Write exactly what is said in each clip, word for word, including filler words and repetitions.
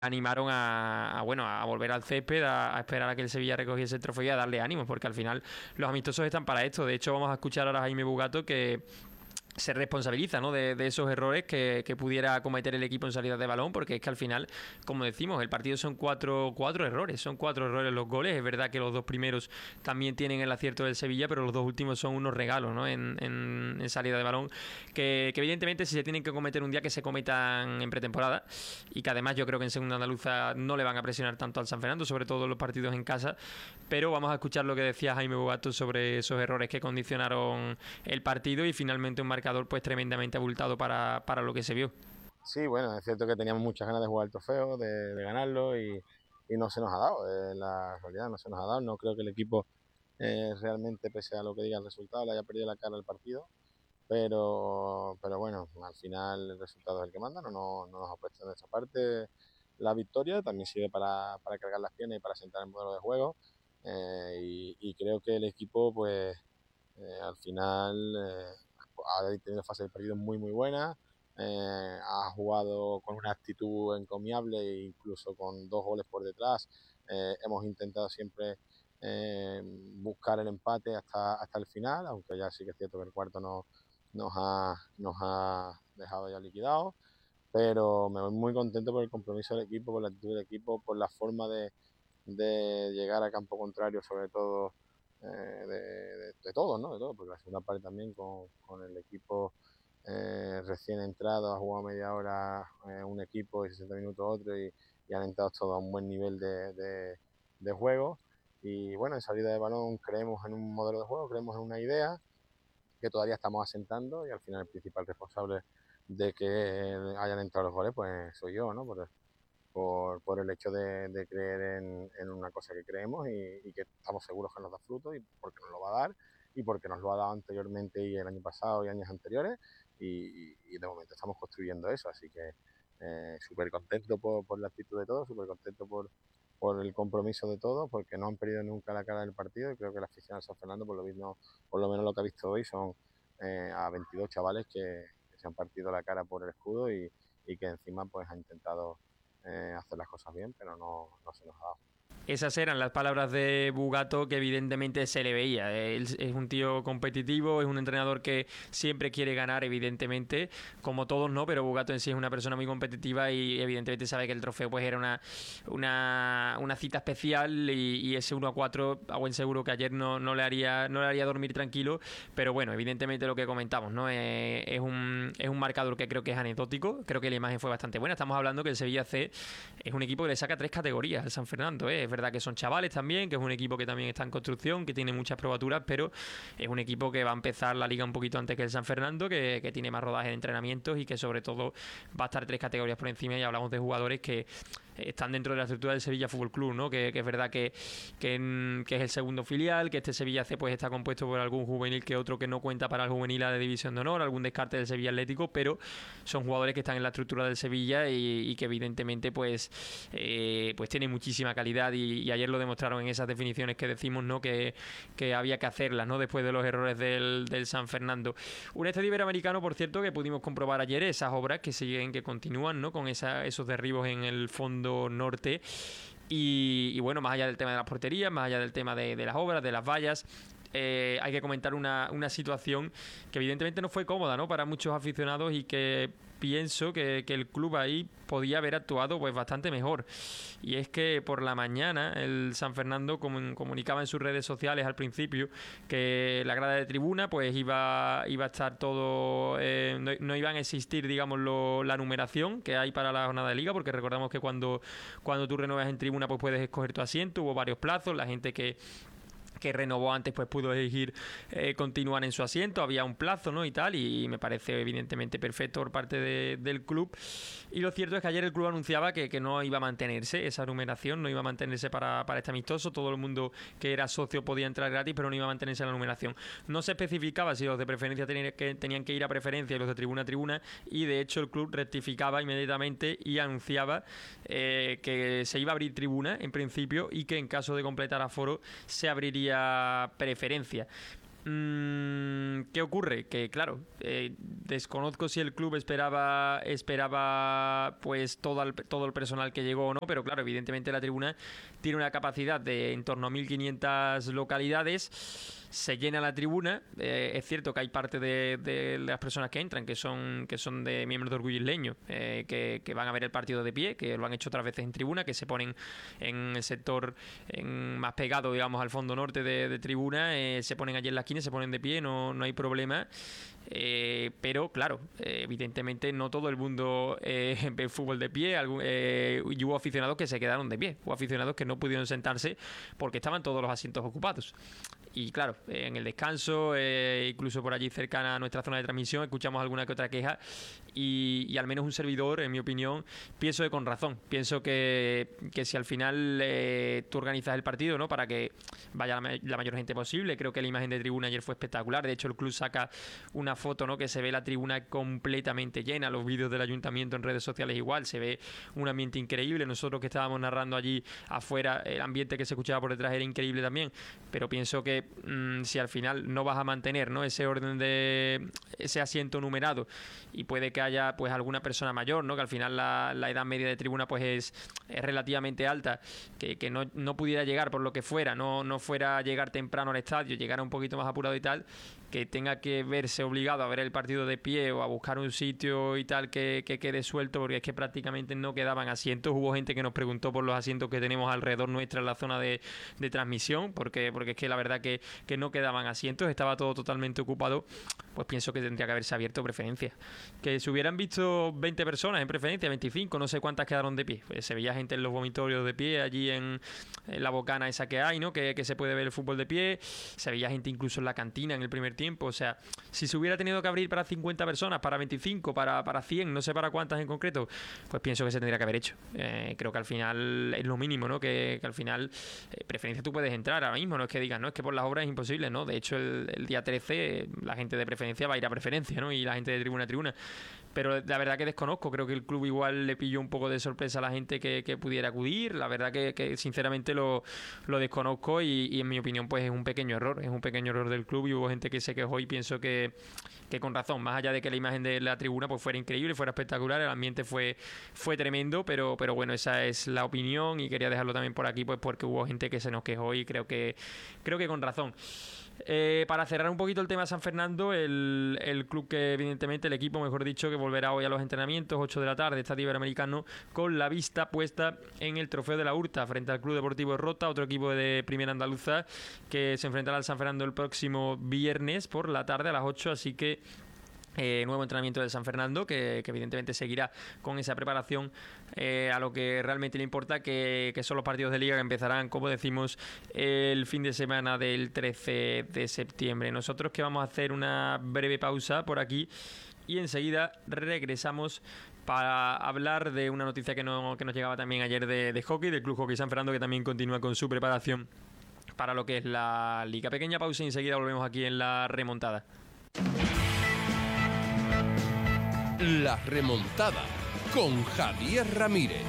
animaron a, a, bueno, a volver al césped, a, a esperar a que el Sevilla recogiese el trofeo y a darle ánimos, porque al final los amistosos están para esto. De hecho, vamos a escuchar ahora a Jaime Bugato, que se responsabiliza, ¿no?, de, de esos errores que, que pudiera cometer el equipo en salida de balón, porque es que al final, como decimos, el partido son cuatro, cuatro errores, son cuatro errores los goles. Es verdad que los dos primeros también tienen el acierto del Sevilla, pero los dos últimos son unos regalos, ¿no?, en, en, en salida de balón, que, que evidentemente si se tienen que cometer un día, que se cometan en pretemporada, y que además yo creo que en segunda andaluza no le van a presionar tanto al San Fernando, sobre todo los partidos en casa. Pero vamos a escuchar lo que decía Jaime Bogato sobre esos errores que condicionaron el partido y finalmente un marcador pues tremendamente abultado para, para lo que se vio. Sí, bueno, es cierto que teníamos muchas ganas de jugar el trofeo, de, de ganarlo y, y no se nos ha dado, eh, la realidad no se nos ha dado. No creo que el equipo eh, realmente, pese a lo que diga el resultado, le haya perdido la cara al partido, pero, pero bueno, al final el resultado es el que manda, no, no, no nos ha puesto en nuestra parte. La victoria también sirve para, para cargar las piernas y para sentar el modelo de juego, eh, y, y creo que el equipo pues eh, al final eh, ha tenido fase del partido muy muy buena. Eh, ha jugado con una actitud encomiable e incluso con dos goles por detrás. Eh, hemos intentado siempre eh, buscar el empate hasta, hasta el final, aunque ya sí que es cierto que el cuarto no, nos, ha, nos ha dejado ya liquidados, pero me voy muy contento por el compromiso del equipo, por la actitud del equipo, por la forma de, de llegar a campo contrario, sobre todo eh, de, de, de todos, ¿no? De todo, porque la segunda parte también con, con el equipo eh, recién entrado, ha jugado media hora eh, un equipo y sesenta minutos otro, y, y han entrado todos a un buen nivel de, de, de juego. Y bueno, en salida de balón creemos en un modelo de juego, creemos en una idea que todavía estamos asentando, y al final el principal responsable de que hayan entrado los goles pues soy yo, ¿no? Por, por, por el hecho de, de creer en, en una cosa que creemos y, y que estamos seguros que nos da fruto, y porque nos lo va a dar y porque nos lo ha dado anteriormente y el año pasado y años anteriores, y, y de momento estamos construyendo eso, así que eh, súper contento por, por la actitud de todos, súper contento por, por el compromiso de todos, porque no han perdido nunca la cara del partido, y creo que la afición de San Fernando, por lo mismo, por lo menos lo que ha visto hoy, son eh, a veintidós chavales que, que se han partido la cara por el escudo, y, y que encima pues han intentado eh, hacer las cosas bien, pero no, no se nos ha dado. Esas eran las palabras de Bugato, que evidentemente se le veía. Él es un tío competitivo, es un entrenador que siempre quiere ganar, evidentemente, como todos, ¿no? Pero Bugato en sí es una persona muy competitiva y evidentemente sabe que el trofeo pues era una, una, una cita especial, y, y ese uno a cuatro a buen seguro que ayer no, no, le haría, no le haría dormir tranquilo. Pero bueno, evidentemente lo que comentamos, ¿no? Eh, es, un, es un marcador que creo que es anecdótico, creo que la imagen fue bastante buena. Estamos hablando que el Sevilla C es un equipo que le saca tres categorías al San Fernando, ¿eh? Es verdad que son chavales también, que es un equipo que también está en construcción, que tiene muchas probaturas, pero es un equipo que va a empezar la liga un poquito antes que el San Fernando, que, que tiene más rodaje de entrenamientos y que sobre todo va a estar tres categorías por encima. Y hablamos de jugadores que están dentro de la estructura del Sevilla Fútbol Club, ¿no? Que, que es verdad que, que, que es el segundo filial, que este Sevilla C pues está compuesto por algún juvenil que otro que no cuenta para el juvenil A de División de Honor, algún descarte del Sevilla Atlético, pero son jugadores que están en la estructura del Sevilla y, y que evidentemente pues, eh, pues tienen muchísima calidad, y, y ayer lo demostraron en esas definiciones que decimos, ¿no? Que, que había que hacerlas, ¿no? Después de los errores del, del San Fernando. Un estadio iberoamericano, por cierto, que pudimos comprobar ayer, esas obras que siguen, que continúan, ¿no? Con esa, esos derribos en el fondo norte. Y, y bueno, más allá del tema de las porterías, más allá del tema de, de las obras, de las vallas, eh, hay que comentar una, una situación que evidentemente no fue cómoda, ¿no? Para muchos aficionados, y que pienso que, que el club ahí podía haber actuado pues bastante mejor. Y es que por la mañana el San Fernando com- comunicaba en sus redes sociales al principio que la grada de tribuna pues iba, iba a estar todo, eh, no, no iban a existir, digamos, lo, la numeración que hay para la jornada de liga, porque recordamos que cuando, cuando tú renuevas en tribuna pues puedes escoger tu asiento. Hubo varios plazos, la gente que que renovó antes pues pudo elegir eh, continuar en su asiento, había un plazo, ¿no? Y tal, y me parece evidentemente perfecto por parte de, del club. Y lo cierto es que ayer el club anunciaba que, que no iba a mantenerse esa numeración, no iba a mantenerse para, para este amistoso. Todo el mundo que era socio podía entrar gratis, pero no iba a mantenerse la numeración. No se especificaba si los de preferencia tenían que, tenían que ir a preferencia y los de tribuna a tribuna, y de hecho el club rectificaba inmediatamente y anunciaba eh, que se iba a abrir tribuna en principio, y que en caso de completar aforo se abriría preferencia. ¿Qué ocurre? Que claro, eh, desconozco si el club esperaba esperaba pues todo el, todo el personal que llegó o no, pero claro, evidentemente la tribuna tiene una capacidad de en torno a mil quinientas localidades. Se llena la tribuna, eh, es cierto que hay parte de, de las personas que entran que son que son de miembros de Orgullo Isleño, eh, que, que van a ver el partido de pie, que lo han hecho otras veces en tribuna, que se ponen en el sector en, más pegado, digamos, al fondo norte de, de tribuna, eh, se ponen allí en la esquina, se ponen de pie, no, no hay problema. Eh, pero claro, eh, evidentemente no todo el mundo eh, ve fútbol de pie. Algún, eh, y hubo aficionados que se quedaron de pie, hubo aficionados que no pudieron sentarse porque estaban todos los asientos ocupados. Y claro, eh, en el descanso, eh, incluso por allí cercana a nuestra zona de transmisión, escuchamos alguna que otra queja y, y al menos un servidor, en mi opinión, pienso que con razón. Pienso que, que si al final eh, tú organizas el partido, ¿no?, para que vaya la, la mayor gente posible. Creo que la imagen de tribuna ayer fue espectacular. De hecho, el club saca una foto, ¿no?, que se ve la tribuna completamente llena. Los vídeos del ayuntamiento en redes sociales igual, se ve un ambiente increíble. Nosotros que estábamos narrando allí afuera, el ambiente que se escuchaba por detrás era increíble también. Pero pienso que mmm, si al final no vas a mantener, ¿no?, ese orden de ese asiento numerado y puede que haya pues alguna persona mayor, ¿no?, que al final la, la edad media de tribuna pues es, es relativamente alta, que, que no, no pudiera llegar por lo que fuera, no, no fuera a llegar temprano al estadio, llegara un poquito más apurado y tal, que tenga que verse obligado a ver el partido de pie o a buscar un sitio y tal que, que quede suelto, porque es que prácticamente no quedaban asientos. Hubo gente que nos preguntó por los asientos que tenemos alrededor nuestra en la zona de, de transmisión, porque, porque es que la verdad que, que no quedaban asientos, estaba todo totalmente ocupado. Pues pienso que tendría que haberse abierto preferencia. Que se hubieran visto veinte personas en preferencia, veinticinco, no sé cuántas quedaron de pie. Pues se veía gente en los vomitorios de pie, allí en, en la bocana esa que hay, ¿no?, que, que se puede ver el fútbol de pie. Se veía gente incluso en la cantina en el primer tiempo. O sea, si se hubiera tenido que abrir para cincuenta personas, para veinticinco, para, para cien, no sé para cuántas en concreto, pues pienso que se tendría que haber hecho. Eh, creo que al final es lo mínimo, ¿no? Que, que al final, eh, preferencia tú puedes entrar ahora mismo, no es que digas, no, es que por las obras es imposible, ¿no? De hecho, el, el día trece, la gente de preferencia va a ir a preferencia, ¿no? Y la gente de tribuna a tribuna. Pero la verdad que desconozco, creo que el club igual le pilló un poco de sorpresa a la gente que, que pudiera acudir. La verdad que, que sinceramente lo, lo desconozco y, y en mi opinión pues es un pequeño error, es un pequeño error del club y hubo gente que se quejó y pienso que, que con razón, más allá de que la imagen de la tribuna pues fuera increíble, fuera espectacular, el ambiente fue, fue tremendo, pero, pero bueno, esa es la opinión y quería dejarlo también por aquí pues porque hubo gente que se nos quejó y creo que, creo que con razón. Eh, para cerrar un poquito el tema de San Fernando, el, el club que evidentemente, el equipo mejor dicho, que volverá hoy a los entrenamientos, ocho de la tarde, Estadio Iberoamericano, con la vista puesta en el Trofeo de la Hurta frente al Club Deportivo Rota, otro equipo de Primera Andaluza que se enfrentará al San Fernando el próximo viernes por la tarde a las ocho, así que Eh, nuevo entrenamiento del San Fernando que, que evidentemente seguirá con esa preparación eh, a lo que realmente le importa, que, que son los partidos de liga que empezarán, como decimos, el fin de semana del trece de septiembre. Nosotros que vamos a hacer una breve pausa por aquí y enseguida regresamos para hablar de una noticia que, no, que nos llegaba también ayer de, de hockey, del Club Hockey San Fernando, que también continúa con su preparación para lo que es la liga. Pequeña pausa y enseguida volvemos aquí en La Remontada. La Remontada con Javier Ramírez.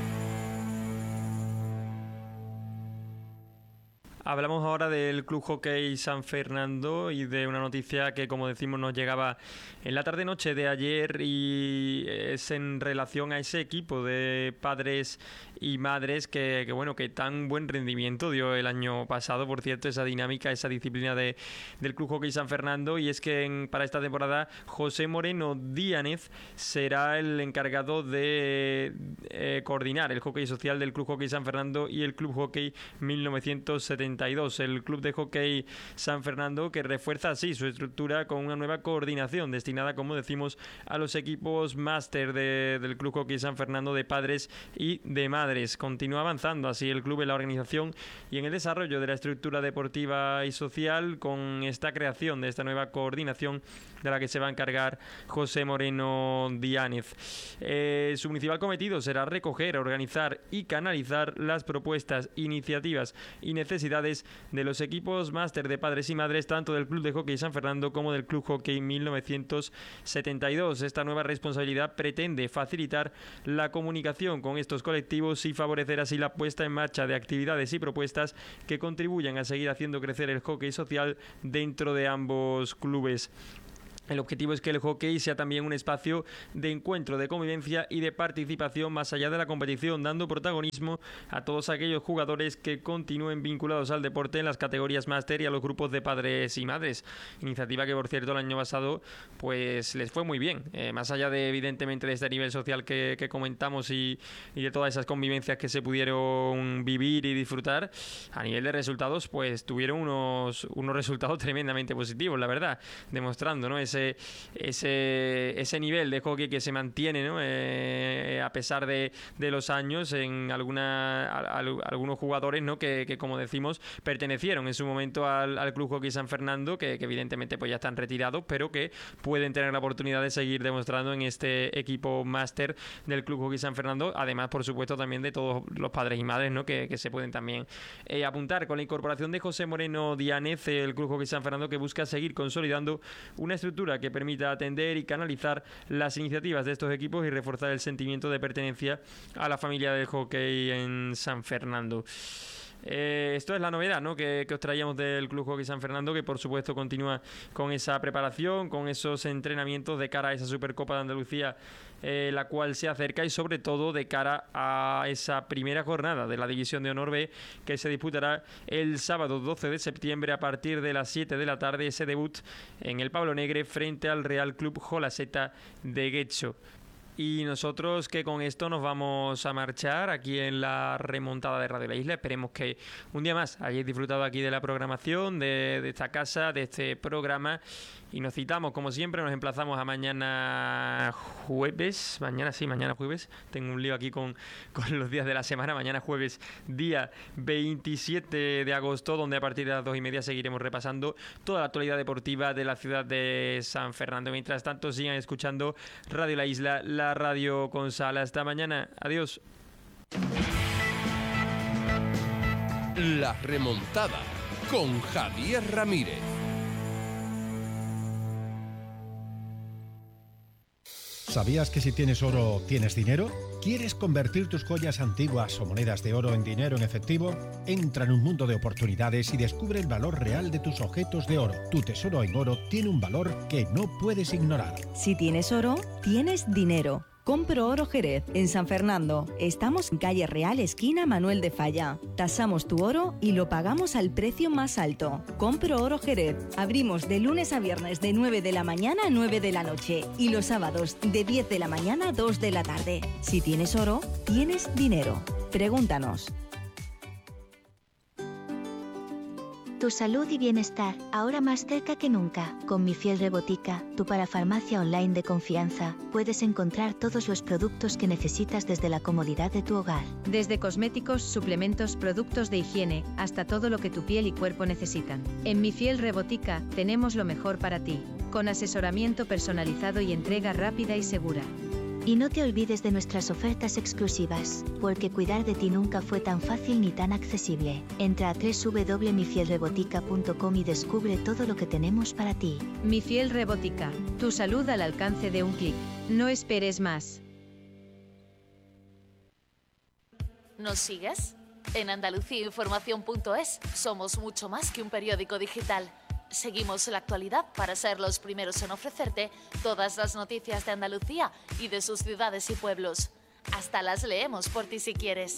Hablamos ahora del Club Hockey San Fernando y de una noticia que, como decimos, nos llegaba en la tarde-noche de ayer y es en relación a ese equipo de padres y madres que, que bueno, que tan buen rendimiento dio el año pasado, por cierto, esa dinámica, esa disciplina de, del Club Hockey San Fernando, y es que en, para esta temporada José Moreno Díanez será el encargado de eh, coordinar el hockey social del Club Hockey San Fernando y el Club Hockey mil novecientos setenta y dos, el Club de Hockey San Fernando, que refuerza así su estructura con una nueva coordinación destinada, como decimos, a los equipos máster de, del Club Hockey San Fernando de padres y de madres. Continúa avanzando así el club en la organización y en el desarrollo de la estructura deportiva y social con esta creación de esta nueva coordinación de la que se va a encargar José Moreno Díanez. Eh, su principal cometido será recoger, organizar y canalizar las propuestas, iniciativas y necesidades actividades de los equipos máster de padres y madres tanto del Club de Hockey San Fernando como del Club Hockey mil novecientos setenta y dos. Esta nueva responsabilidad pretende facilitar la comunicación con estos colectivos y favorecer así la puesta en marcha de actividades y propuestas que contribuyan a seguir haciendo crecer el hockey social dentro de ambos clubes. El objetivo es que el hockey sea también un espacio de encuentro, de convivencia y de participación más allá de la competición, dando protagonismo a todos aquellos jugadores que continúen vinculados al deporte en las categorías máster y a los grupos de padres y madres. Iniciativa que, por cierto, el año pasado pues les fue muy bien, eh, más allá de evidentemente de este nivel social que, que comentamos y, y de todas esas convivencias que se pudieron vivir y disfrutar. A nivel de resultados pues tuvieron unos, unos resultados tremendamente positivos, la verdad, demostrando, ¿no?, ese Ese, ese, ese nivel de hockey que se mantiene, ¿no?, eh, a pesar de, de los años en alguna, a, a, algunos jugadores, ¿no?, que, que como decimos pertenecieron en su momento al, al Club Hockey San Fernando, que, que evidentemente pues ya están retirados, pero que pueden tener la oportunidad de seguir demostrando en este equipo máster del Club Hockey San Fernando, además por supuesto también de todos los padres y madres, ¿no?, que, que se pueden también eh, apuntar con la incorporación de José Moreno Dianez, el Club Hockey San Fernando, que busca seguir consolidando una estructura que permita atender y canalizar las iniciativas de estos equipos y reforzar el sentimiento de pertenencia a la familia del hockey en San Fernando. Eh, esto es la novedad, ¿no?, que, que os traíamos del Club Hockey San Fernando, que por supuesto continúa con esa preparación, con esos entrenamientos de cara a esa Supercopa de Andalucía, eh, la cual se acerca, y sobre todo de cara a esa primera jornada de la División de Honor B, que se disputará el sábado doce de septiembre a partir de las siete de la tarde, ese debut en el Pablo Negre frente al Real Club Jolaseta de Guecho. Y nosotros que con esto nos vamos a marchar aquí en la remontada de Radio La Isla. Esperemos que un día más hayáis disfrutado aquí de la programación, de, de esta casa, de este programa. Y nos citamos, como siempre, nos emplazamos a mañana jueves. Mañana sí, mañana jueves. Tengo un lío aquí con, con los días de la semana. Mañana jueves, día veintisiete de agosto, donde a partir de las dos y media seguiremos repasando toda la actualidad deportiva de la ciudad de San Fernando. Mientras tanto, sigan escuchando Radio La Isla, la radio con sal. Hasta mañana. Adiós. La remontada con Javier Ramírez. ¿Sabías que si tienes oro, tienes dinero? ¿Quieres convertir tus joyas antiguas o monedas de oro en dinero en efectivo? Entra en un mundo de oportunidades y descubre el valor real de tus objetos de oro. Tu tesoro en oro tiene un valor que no puedes ignorar. Si tienes oro, tienes dinero. Compro Oro Jerez, en San Fernando. Estamos en calle Real, esquina Manuel de Falla. Tasamos tu oro y lo pagamos al precio más alto. Compro Oro Jerez. Abrimos de lunes a viernes de nueve de la mañana a nueve de la noche y los sábados de diez de la mañana a dos de la tarde. Si tienes oro, tienes dinero. Pregúntanos. Tu salud y bienestar, ahora más cerca que nunca. Con Mi Fiel Rebotica, tu parafarmacia online de confianza, puedes encontrar todos los productos que necesitas desde la comodidad de tu hogar. Desde cosméticos, suplementos, productos de higiene, hasta todo lo que tu piel y cuerpo necesitan. En Mi Fiel Rebotica, tenemos lo mejor para ti, con asesoramiento personalizado y entrega rápida y segura. Y no te olvides de nuestras ofertas exclusivas, porque cuidar de ti nunca fue tan fácil ni tan accesible. Entra a doble u doble u doble u punto mi fiel rebotica punto com y descubre todo lo que tenemos para ti. Mi Fiel Rebotica, tu salud al alcance de un clic. No esperes más. ¿Nos sigues? En andalucía información punto es somos mucho más que un periódico digital. Seguimos la actualidad para ser los primeros en ofrecerte todas las noticias de Andalucía y de sus ciudades y pueblos. Hasta las leemos por ti si quieres.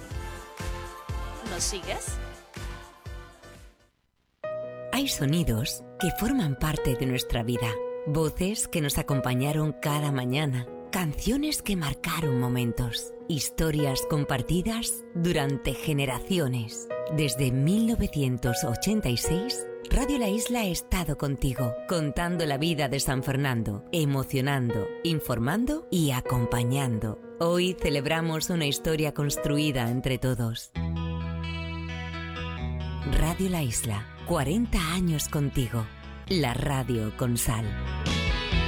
¿Nos sigues? Hay sonidos que forman parte de nuestra vida, voces que nos acompañaron cada mañana, canciones que marcaron momentos, historias compartidas durante generaciones. Desde mil novecientos ochenta y seis, Radio La Isla ha estado contigo, contando la vida de San Fernando, emocionando, informando y acompañando. Hoy celebramos una historia construida entre todos. Radio La Isla, cuarenta años contigo. La radio con sal.